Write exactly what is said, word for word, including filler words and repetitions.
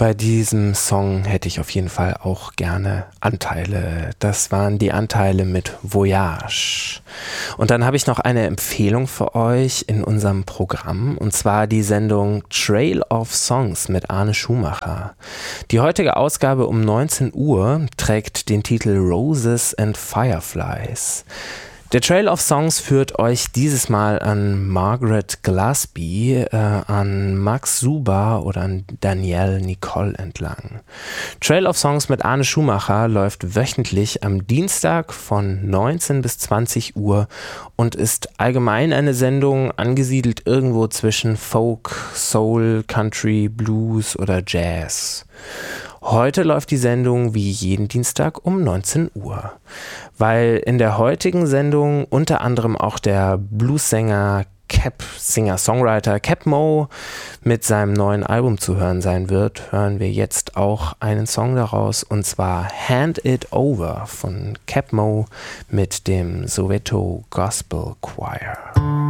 Bei diesem Song hätte ich auf jeden Fall auch gerne Anteile. Das waren die Anteile mit Voyage. Und dann habe ich noch eine Empfehlung für euch in unserem Programm, und zwar die Sendung Trail of Songs mit Arne Schumacher. Die heutige Ausgabe um neunzehn Uhr trägt den Titel Roses and Fireflies. Der Trail of Songs führt euch dieses Mal an Margaret Gillespie, äh, an Max Suba oder an Danielle Nicole entlang. Trail of Songs mit Arne Schumacher läuft wöchentlich am Dienstag von neunzehn bis zwanzig Uhr und ist allgemein eine Sendung angesiedelt irgendwo zwischen Folk, Soul, Country, Blues oder Jazz. Heute läuft die Sendung wie jeden Dienstag um neunzehn Uhr, weil in der heutigen Sendung unter anderem auch der Bluessänger Cap, Singer-Songwriter Cap Moe mit seinem neuen Album zu hören sein wird, hören wir jetzt auch einen Song daraus, und zwar Hand It Over von Cap Moe mit dem Soweto Gospel Choir.